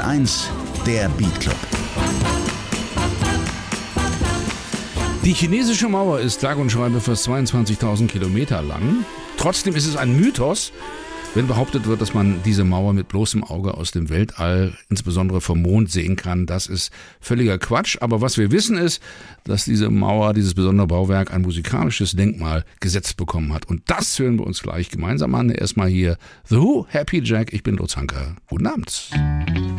1, der Beat Club. Die chinesische Mauer ist sage und schreibe fast 22.000 Kilometer lang. Trotzdem ist es ein Mythos, wenn behauptet wird, dass man diese Mauer mit bloßem Auge aus dem Weltall, insbesondere vom Mond, sehen kann. Das ist völliger Quatsch. Aber was wir wissen ist, dass diese Mauer, dieses besondere Bauwerk, ein musikalisches Denkmal gesetzt bekommen hat. Und das hören wir uns gleich gemeinsam an. Erstmal hier The Who, Happy Jack. Ich bin Lutz Hanker. Guten Abend.